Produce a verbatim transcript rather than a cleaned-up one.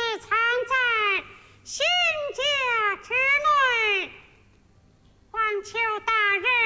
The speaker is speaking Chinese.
藏在新家之内。望求大人